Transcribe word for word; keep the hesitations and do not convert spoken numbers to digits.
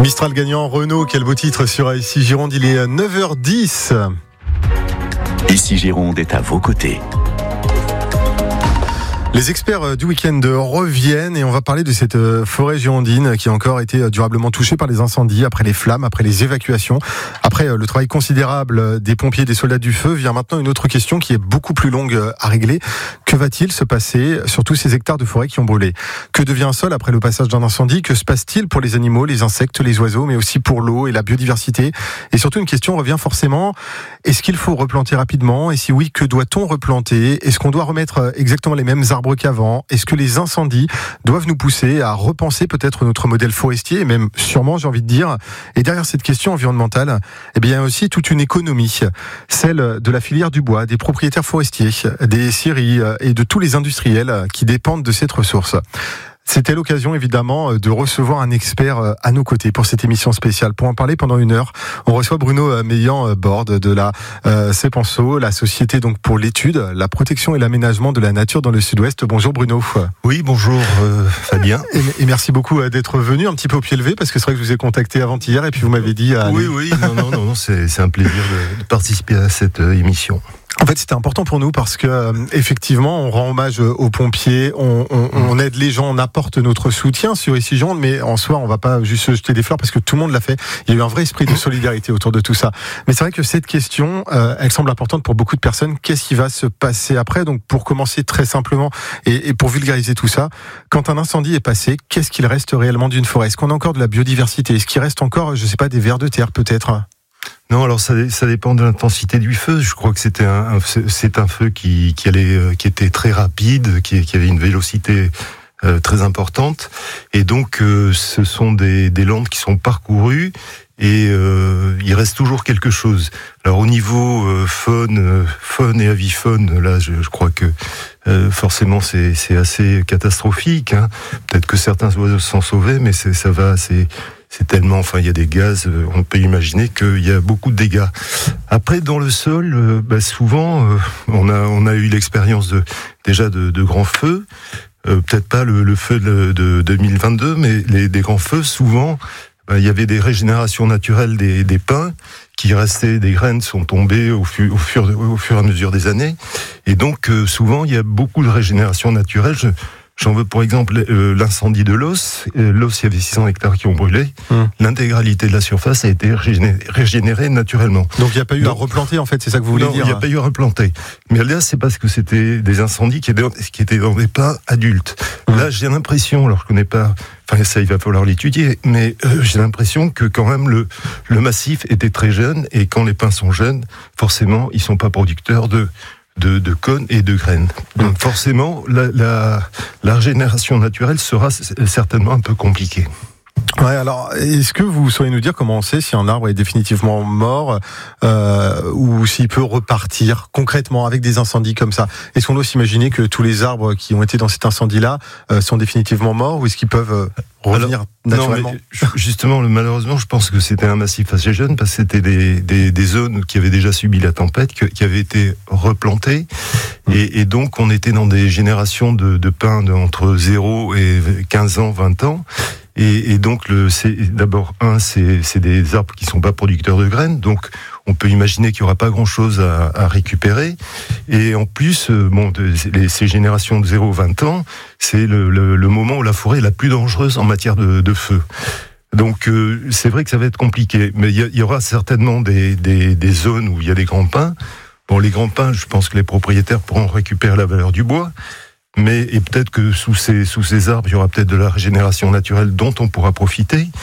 Mistral gagnant, Renault, quel beau titre sur Ici Gironde, il est neuf heures dix. Ici Gironde est à vos côtés. Les experts du week-end reviennent et on va parler de cette forêt girondine qui a encore été durablement touchée par les incendies, après les flammes, après les évacuations. Après le travail considérable des pompiers, des soldats du feu, vient maintenant une autre question qui est beaucoup plus longue à régler. Que va-t-il se passer sur tous ces hectares de forêt qui ont brûlé ? Que devient un sol après le passage d'un incendie ? Que se passe-t-il pour les animaux, les insectes, les oiseaux, mais aussi pour l'eau et la biodiversité ? Et surtout une question revient forcément, est-ce qu'il faut replanter rapidement ? Et si oui, que doit-on replanter ? Est-ce qu'on doit remettre exactement les mêmes arbres qu'avant ? Est-ce que les incendies doivent nous pousser à repenser peut-être notre modèle forestier, et même sûrement, j'ai envie de dire. Et derrière cette question environnementale, eh bien, il y a aussi toute une économie, celle de la filière du bois, des propriétaires forestiers, des scieries et de tous les industriels qui dépendent de cette ressource. C'était l'occasion évidemment de recevoir un expert à nos côtés pour cette émission spéciale. Pour en parler pendant une heure, on reçoit Bruno Meillan-Borde de la euh, Cepenso, la société donc pour l'étude, la protection et l'aménagement de la nature dans le Sud-Ouest. Bonjour Bruno. Oui, bonjour euh, Fabien. Et, et merci beaucoup d'être venu un petit peu au pied levé parce que c'est vrai que je vous ai contacté avant-hier et puis vous m'avez dit... Allez. Oui, oui, non, non, non, non c'est, c'est un plaisir de, de participer à cette euh, émission. En fait, c'était important pour nous parce que euh, effectivement, on rend hommage aux pompiers, on, on, on aide les gens, on apporte notre soutien sur Ici Gironde, mais en soi, on va pas juste se jeter des fleurs parce que tout le monde l'a fait. Il y a eu un vrai esprit de solidarité autour de tout ça. Mais c'est vrai que cette question, euh, elle semble importante pour beaucoup de personnes. Qu'est-ce qui va se passer après ? Donc, pour commencer très simplement et, et pour vulgariser tout ça, quand un incendie est passé, qu'est-ce qu'il reste réellement d'une forêt ? Est-ce qu'on a encore de la biodiversité ? Est-ce qu'il reste encore, je sais pas, des vers de terre peut-être ? Non, alors ça, ça dépend de l'intensité du feu. Je crois que c'était un, un c'est un feu qui, qui allait, qui était très rapide, qui, qui avait une vélocité euh, très importante, et donc euh, ce sont des, des landes qui sont parcourues et euh, il reste toujours quelque chose. Alors au niveau euh, faune, euh, faune et avifaune, là, je, je crois que euh, forcément c'est, c'est assez catastrophique. Hein. Peut-être que certains oiseaux se sont sauvés, mais c'est, ça va, c'est C'est tellement, enfin, il y a des gaz, on peut imaginer qu'il y a beaucoup de dégâts. Après, dans le sol, euh, bah, souvent, euh, on a, on a eu l'expérience de, déjà de, de grands feux. Euh, peut-être pas le, le feu de, de deux mille vingt-deux, mais les, des grands feux, souvent, bah, il y avait des régénérations naturelles des, des pins qui restaient, des graines sont tombées au fur, au fur, au fur et à mesure des années. Et donc, euh, souvent, il y a beaucoup de régénération naturelle. Je, J'en veux pour exemple euh, l'incendie de l'Os. Euh, L'Os, il y avait six cents hectares qui ont brûlé. Hum. L'intégralité de la surface a été régénérée, régénérée naturellement. Donc il n'y a pas eu Donc, à replanter en fait, c'est ça que vous voulez non, dire ? Non, il n'y a pas eu à replanter. Mais là, c'est parce que c'était des incendies qui étaient, qui étaient dans des pins adultes. Hum. Là, j'ai l'impression, alors je ne connais pas, enfin ça il va falloir l'étudier, mais euh, j'ai l'impression que quand même le, le massif était très jeune, et quand les pins sont jeunes, forcément, ils ne sont pas producteurs de... De, de cônes et de graines. Donc forcément, la, la, la régénération naturelle sera certainement un peu compliquée. Ouais, alors, est-ce que vous sauriez nous dire comment on sait si un arbre est définitivement mort euh, ou s'il peut repartir concrètement avec des incendies comme ça ? Est-ce qu'on doit s'imaginer que tous les arbres qui ont été dans cet incendie-là euh, sont définitivement morts, ou est-ce qu'ils peuvent euh, revenir Alors, naturellement ? Non, mais justement, malheureusement, je pense que c'était un massif assez jeune, parce que c'était des, des, des zones qui avaient déjà subi la tempête, que, qui avaient été replantées, mmh. et, et donc on était dans des générations de, de pins de, entre zéro et quinze ans, vingt ans. Et, et donc, le, c'est, d'abord, un, c'est, c'est des arbres qui ne sont pas producteurs de graines, donc on peut imaginer qu'il n'y aura pas grand-chose à, à récupérer. Et en plus, bon, de, les, ces générations de zéro à vingt ans, c'est le, le, le moment où la forêt est la plus dangereuse en matière de, de feu. Donc, euh, c'est vrai que ça va être compliqué, mais il y, y aura certainement des, des, des zones où il y a des grands pins. Bon, les grands pins, je pense que les propriétaires pourront récupérer la valeur du bois. Mais et peut-être que sous ces sous ces arbres, il y aura peut-être de la régénération naturelle dont on pourra profiter.